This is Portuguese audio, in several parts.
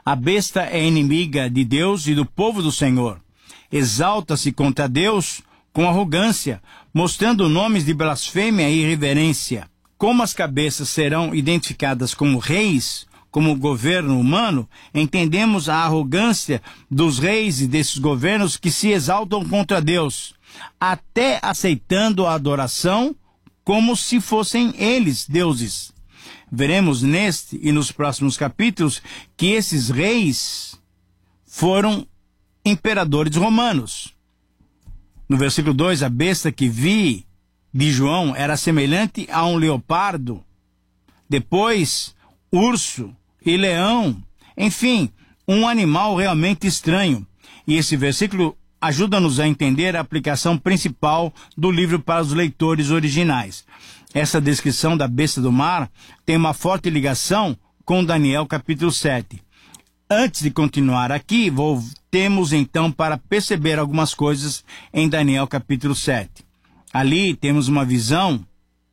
A besta é inimiga de Deus e do povo do Senhor. Exalta-se contra Deus com arrogância, mostrando nomes de blasfêmia e irreverência. Como as cabeças serão identificadas como reis, como governo humano, entendemos a arrogância dos reis e desses governos que se exaltam contra Deus, até aceitando a adoração como se fossem eles deuses. Veremos neste e nos próximos capítulos que esses reis foram imperadores romanos. No versículo 2, a besta que vi de João era semelhante a um leopardo, depois urso e leão, enfim, um animal realmente estranho. E esse versículo ajuda-nos a entender a aplicação principal do livro para os leitores originais. Essa descrição da besta do mar tem uma forte ligação com Daniel capítulo 7. Antes de continuar aqui, voltemos então para perceber algumas coisas em Daniel capítulo 7. Ali temos uma visão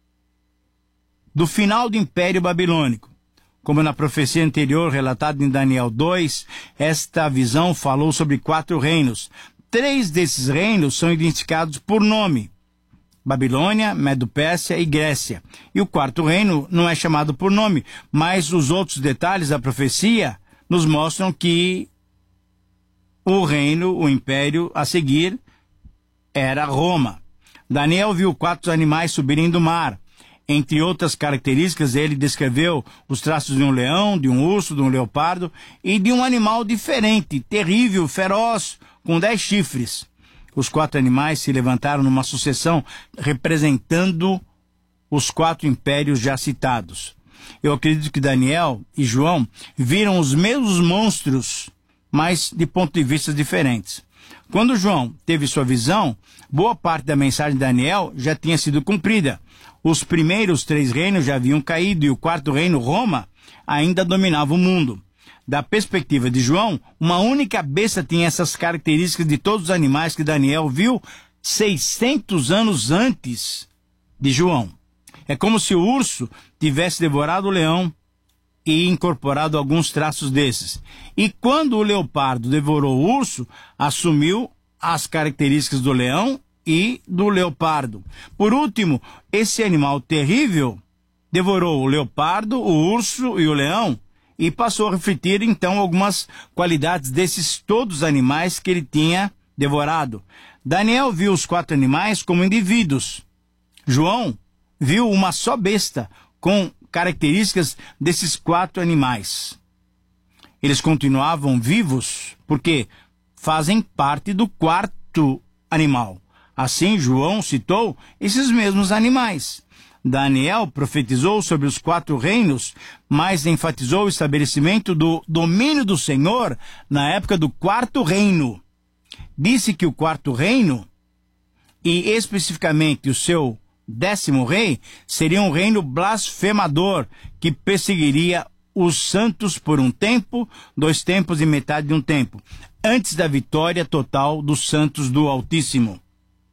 do final do Império Babilônico. Como na profecia anterior relatada em Daniel 2, esta visão falou sobre 4 reinos. 3 desses reinos são identificados por nome: Babilônia, Medo-Pérsia e Grécia. E o 4º reino não é chamado por nome, mas os outros detalhes da profecia nos mostram que o reino, o império a seguir, era Roma. Daniel viu 4 animais subirem do mar. Entre outras características, ele descreveu os traços de um leão, de um urso, de um leopardo e de um animal diferente, terrível, feroz, com 10 chifres. Os 4 animais se levantaram numa sucessão representando os 4 impérios já citados. Eu acredito que Daniel e João viram os mesmos monstros, mas de pontos de vista diferentes. Quando João teve sua visão, boa parte da mensagem de Daniel já tinha sido cumprida. Os primeiros 3 reinos já haviam caído e o 4º reino, Roma, ainda dominava o mundo. Da perspectiva de João, uma única besta tinha essas características de todos os animais que Daniel viu 600 anos antes de João. É como se o urso tivesse devorado o leão e incorporado alguns traços desses. E quando o leopardo devorou o urso, assumiu as características do leão e do leopardo. Por último, esse animal terrível devorou o leopardo, o urso e o leão e passou a refletir então algumas qualidades desses todos os animais que ele tinha devorado. Daniel viu os 4 animais como indivíduos. João viu uma só besta com características desses 4 animais. Eles continuavam vivos porque fazem parte do 4º animal. Assim, João citou esses mesmos animais. Daniel profetizou sobre os 4 reinos, mas enfatizou o estabelecimento do domínio do Senhor na época do 4º reino. Disse que o 4º reino, e especificamente o seu 10º rei, seria um reino blasfemador que perseguiria os santos por um tempo, 2 tempos e metade de um tempo, antes da vitória total dos santos do Altíssimo.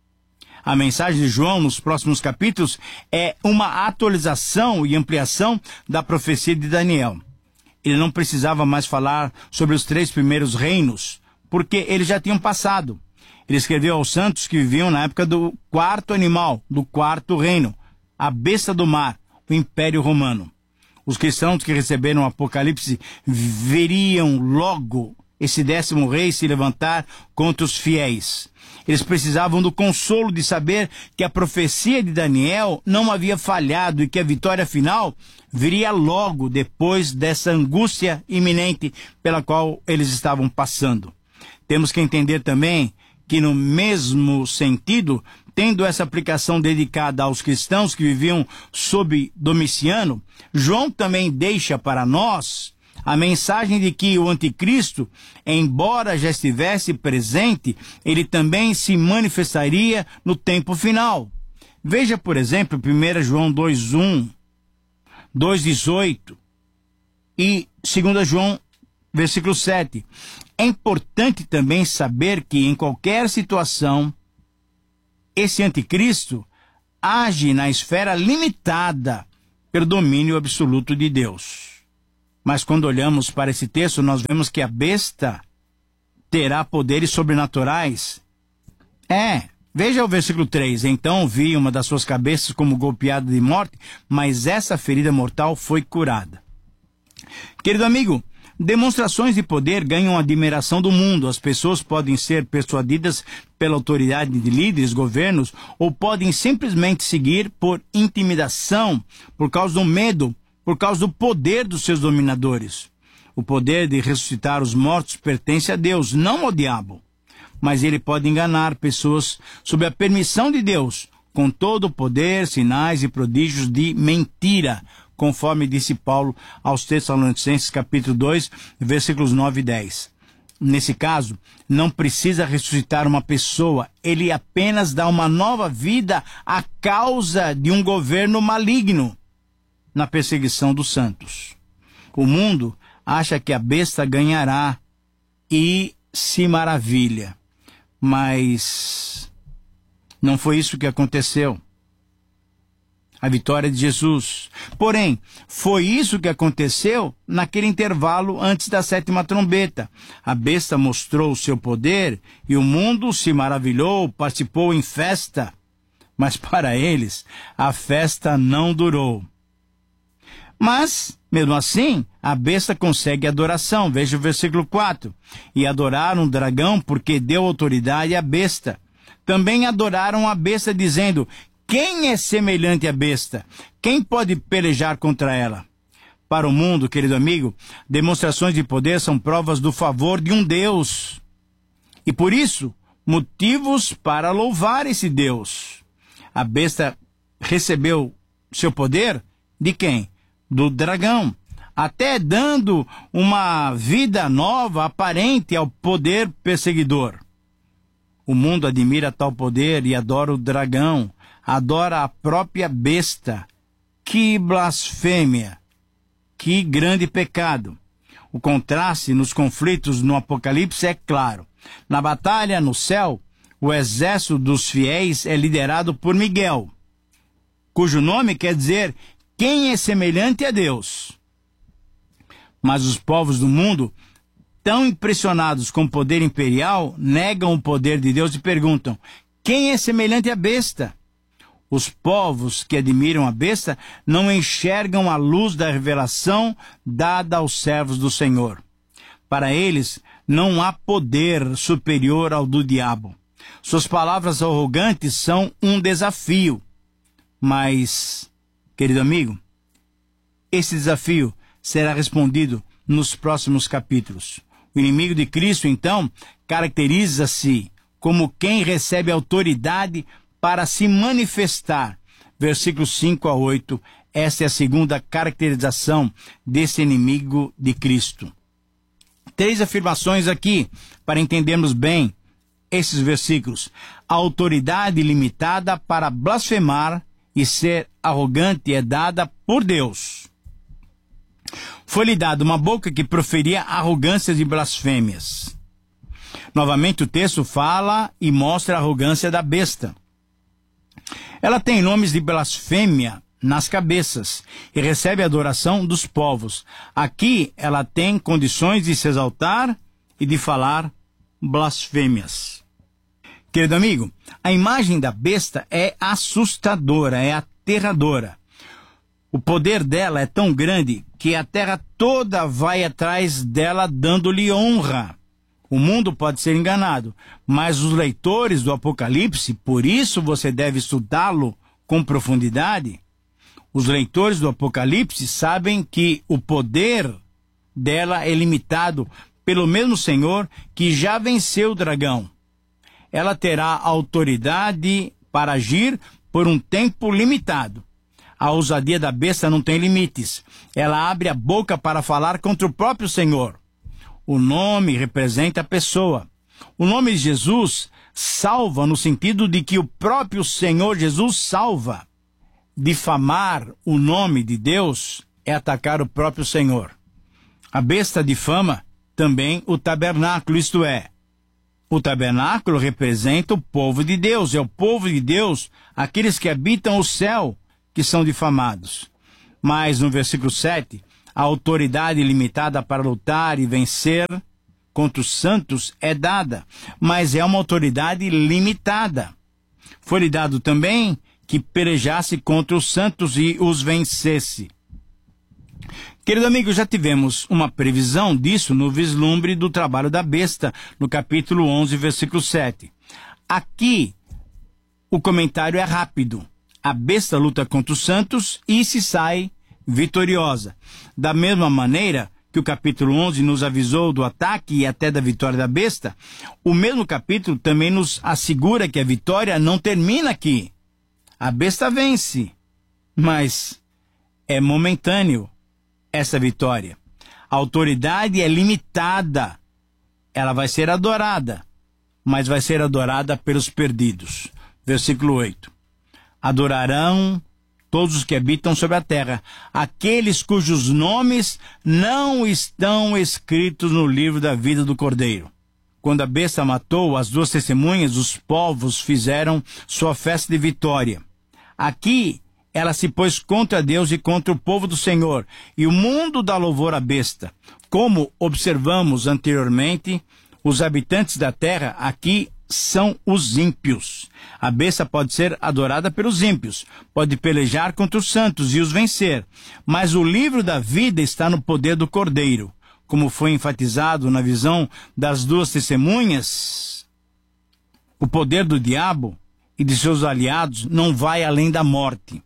A mensagem de João nos próximos capítulos é uma atualização e ampliação da profecia de Daniel. Ele não precisava mais falar sobre os 3 primeiros reinos, porque eles já tinham passado. Ele escreveu aos santos que viviam na época do 4º animal, do 4º reino, a besta do mar, o Império Romano. Os cristãos que receberam o Apocalipse veriam logo esse 10º rei se levantar contra os fiéis. Eles precisavam do consolo de saber que a profecia de Daniel não havia falhado e que a vitória final viria logo depois dessa angústia iminente pela qual eles estavam passando. Temos que entender também que, no mesmo sentido, tendo essa aplicação dedicada aos cristãos que viviam sob Domiciano, João também deixa para nós a mensagem de que o anticristo, embora já estivesse presente, ele também se manifestaria no tempo final. Veja, por exemplo, 1 João 2:1, 2:18 e 2 João, versículo 7. É importante também saber que em qualquer situação, esse anticristo age na esfera limitada pelo domínio absoluto de Deus. Mas quando olhamos para esse texto, nós vemos que a besta terá poderes sobrenaturais. Veja o versículo 3. Então vi uma das suas cabeças como golpeada de morte, mas essa ferida mortal foi curada. Querido amigo, demonstrações de poder ganham a admiração do mundo. As pessoas podem ser persuadidas pela autoridade de líderes, governos, ou podem simplesmente seguir por intimidação, por causa do medo, por causa do poder dos seus dominadores. O poder de ressuscitar os mortos pertence a Deus, não ao diabo. Mas ele pode enganar pessoas sob a permissão de Deus, com todo o poder, sinais e prodígios de mentira, conforme disse Paulo aos Tessalonicenses, capítulo 2, versículos 9 e 10. Nesse caso, não precisa ressuscitar uma pessoa, ele apenas dá uma nova vida à causa de um governo maligno na perseguição dos santos. O mundo acha que a besta ganhará e se maravilha. Mas não foi isso que aconteceu. A vitória de Jesus. Porém, foi isso que aconteceu naquele intervalo antes da 7ª trombeta. A besta mostrou o seu poder e o mundo se maravilhou, participou em festa. Mas para eles, a festa não durou. Mas, mesmo assim, a besta consegue adoração. Veja o versículo 4. E adoraram o dragão porque deu autoridade à besta. Também adoraram a besta dizendo: quem é semelhante à besta? Quem pode pelejar contra ela? Para o mundo, querido amigo, demonstrações de poder são provas do favor de um Deus. E por isso, motivos para louvar esse Deus. A besta recebeu seu poder de quem? Do dragão, até dando uma vida nova, aparente ao poder perseguidor. O mundo admira tal poder e adora o dragão, adora a própria besta. Que blasfêmia! Que grande pecado! O contraste nos conflitos no Apocalipse é claro. Na batalha no céu, o exército dos fiéis é liderado por Miguel, cujo nome quer dizer quem é semelhante a Deus. Mas os povos do mundo, tão impressionados com o poder imperial, negam o poder de Deus e perguntam: quem é semelhante à besta? Os povos que admiram a besta não enxergam a luz da revelação dada aos servos do Senhor. Para eles, não há poder superior ao do diabo. Suas palavras arrogantes são um desafio. Mas, querido amigo, esse desafio será respondido nos próximos capítulos. O inimigo de Cristo, então, caracteriza-se como quem recebe autoridade para se manifestar. Versículos 5 a 8, essa é a segunda caracterização desse inimigo de Cristo. 3 afirmações aqui, para entendermos bem esses versículos. A autoridade limitada para blasfemar e ser arrogante é dada por Deus. Foi-lhe dada uma boca que proferia arrogâncias e blasfêmias. Novamente o texto fala e mostra a arrogância da besta. Ela tem nomes de blasfêmia nas cabeças e recebe a adoração dos povos. Aqui ela tem condições de se exaltar e de falar blasfêmias. Querido amigo, a imagem da besta é assustadora, é aterradora. O poder dela é tão grande que a terra toda vai atrás dela dando-lhe honra. O mundo pode ser enganado, mas os leitores do Apocalipse, por isso você deve estudá-lo com profundidade, os leitores do Apocalipse sabem que o poder dela é limitado pelo mesmo Senhor que já venceu o dragão. Ela terá autoridade para agir por um tempo limitado. A ousadia da besta não tem limites. Ela abre a boca para falar contra o próprio Senhor. O nome representa a pessoa. O nome de Jesus salva no sentido de que o próprio Senhor Jesus salva. Difamar o nome de Deus é atacar o próprio Senhor. A besta difama também o tabernáculo, isto é, o tabernáculo representa o povo de Deus. É o povo de Deus, aqueles que habitam o céu, que são difamados. Mas no versículo 7, A autoridade limitada para lutar e vencer contra os santos é dada, mas é uma autoridade limitada. Foi-lhe dado também que pelejasse contra os santos e os vencesse. Querido amigo, já tivemos uma previsão disso no vislumbre do trabalho da besta, no capítulo 11, versículo 7. Aqui, o comentário é rápido. A besta luta contra os santos e se sai vitoriosa. Da mesma maneira que o capítulo 11 nos avisou do ataque e até da vitória da besta, o mesmo capítulo também nos assegura que a vitória não termina aqui. A besta vence, mas é momentâneo essa vitória. A autoridade é limitada. Ela vai ser adorada, mas vai ser adorada pelos perdidos. Versículo 8. Adorarão todos os que habitam sobre a terra, aqueles cujos nomes não estão escritos no livro da vida do Cordeiro. Quando a besta matou as duas testemunhas, os povos fizeram sua festa de vitória. Aqui ela se pôs contra Deus e contra o povo do Senhor, e o mundo dá louvor à besta. Como observamos anteriormente, os habitantes da terra aqui são os ímpios. A besta pode ser adorada pelos ímpios, pode pelejar contra os santos e os vencer, mas o livro da vida está no poder do Cordeiro. Como foi enfatizado na visão das duas testemunhas, o poder do diabo e de seus aliados não vai além da morte.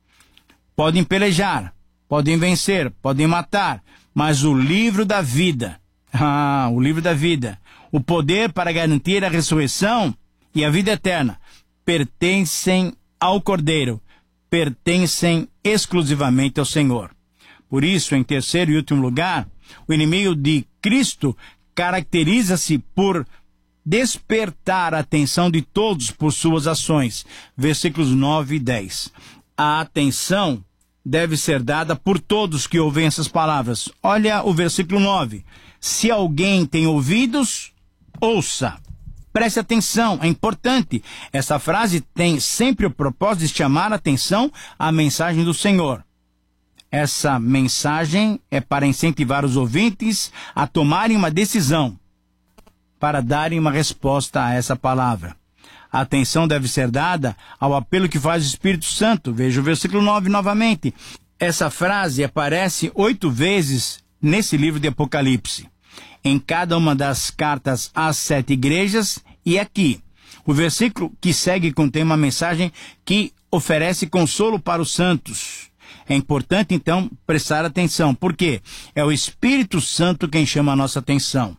Podem pelejar, podem vencer, podem matar, mas o livro da vida, o livro da vida, o poder para garantir a ressurreição e a vida eterna, pertencem ao Cordeiro, pertencem exclusivamente ao Senhor. Por isso, em terceiro e último lugar, o inimigo de Cristo caracteriza-se por despertar a atenção de todos por suas ações. Versículos 9 e 10. A atenção deve ser dada por todos que ouvem essas palavras. Olha o versículo 9. Se alguém tem ouvidos, ouça. Preste atenção, é importante. Essa frase tem sempre o propósito de chamar a atenção à mensagem do Senhor. Essa mensagem é para incentivar os ouvintes a tomarem uma decisão, para darem uma resposta a essa palavra. A atenção deve ser dada ao apelo que faz o Espírito Santo. Veja o versículo 9 novamente. Essa frase aparece 8 vezes nesse livro de Apocalipse, em cada uma das cartas às 7 igrejas e aqui. O versículo que segue contém uma mensagem que oferece consolo para os santos. É importante, então, prestar atenção, porque é o Espírito Santo quem chama a nossa atenção.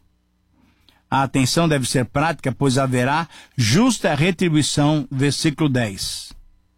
A atenção deve ser prática, pois haverá justa retribuição, versículo 10.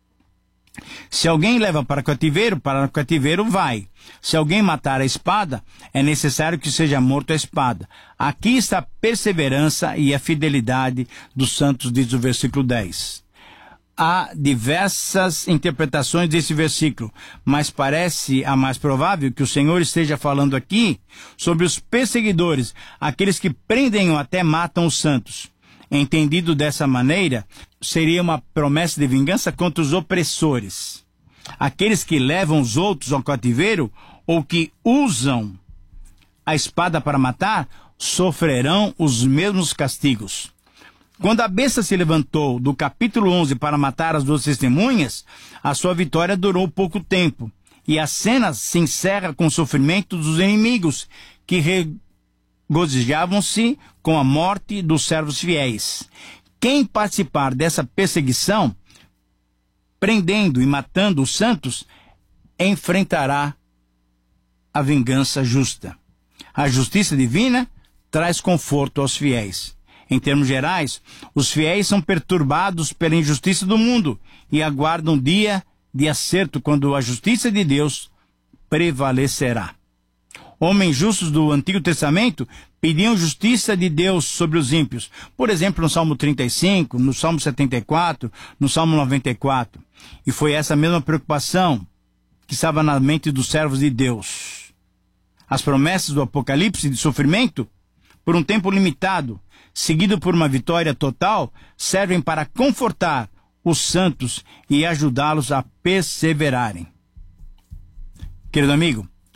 Se alguém leva para o cativeiro vai. Se alguém matar a espada, é necessário que seja morto a espada. Aqui está a perseverança e a fidelidade dos santos, diz o versículo 10. Há diversas interpretações desse versículo, mas parece a mais provável que o Senhor esteja falando aqui sobre os perseguidores, aqueles que prendem ou até matam os santos. Entendido dessa maneira, seria uma promessa de vingança contra os opressores. Aqueles que levam os outros ao cativeiro ou que usam a espada para matar, sofrerão os mesmos castigos. Quando a besta se levantou do capítulo 11 para matar as duas testemunhas, a sua vitória durou pouco tempo. E a cena se encerra com o sofrimento dos inimigos, que regozijavam-se com a morte dos servos fiéis. Quem participar dessa perseguição, prendendo e matando os santos, enfrentará a vingança justa. A justiça divina traz conforto aos fiéis. Em termos gerais, os fiéis são perturbados pela injustiça do mundo e aguardam dia de acerto quando a justiça de Deus prevalecerá. Homens justos do Antigo Testamento pediam justiça de Deus sobre os ímpios. Por exemplo, no Salmo 35, no Salmo 74, no Salmo 94. E foi essa mesma preocupação que estava na mente dos servos de Deus. As promessas do Apocalipse de sofrimento, por um tempo limitado, seguido por uma vitória total, servem para confortar os santos e ajudá-los a perseverarem. Querido amigo,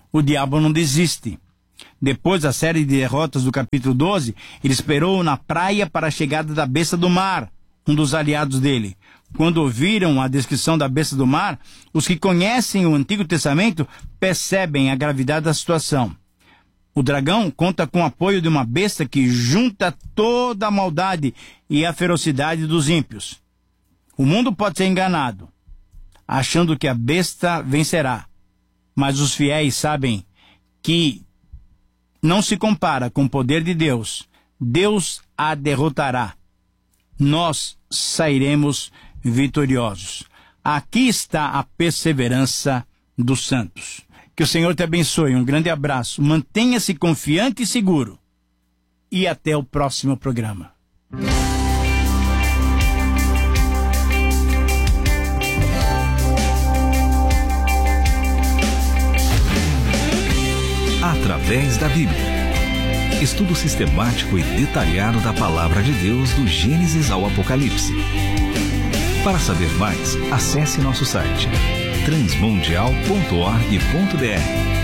o diabo não desiste. Depois da série de derrotas do capítulo 12, ele esperou na praia para a chegada da besta do mar, um dos aliados dele. Quando ouviram a descrição da besta do mar, os que conhecem o Antigo Testamento percebem a gravidade da situação. O dragão conta com o apoio de uma besta que junta toda a maldade e a ferocidade dos ímpios. O mundo pode ser enganado, achando que a besta vencerá, mas os fiéis sabem que não se compara com o poder de Deus. Deus a derrotará. Nós sairemos vitoriosos. Aqui está a perseverança dos santos. Que o Senhor te abençoe. Um grande abraço. Mantenha-se confiante e seguro. E até o próximo programa. Através da Bíblia. Estudo sistemático e detalhado da Palavra de Deus do Gênesis ao Apocalipse. Para saber mais, acesse nosso site transmundial.org.br.